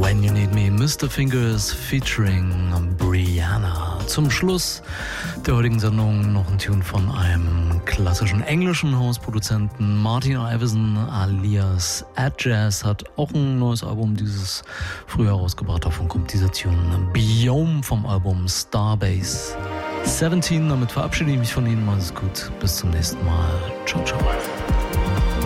When You Need Me, Mr. Fingers featuring Brianna. Zum Schluss der heutigen Sendung noch ein Tune von einem klassischen englischen Hausproduzenten. Martin Iveson alias Adjazz hat auch ein neues Album dieses Frühjahr rausgebracht. Davon kommt dieser Tune Biome vom Album Starbase 17. Damit verabschiede ich mich von Ihnen. Macht es gut. Bis zum nächsten Mal. Ciao, ciao.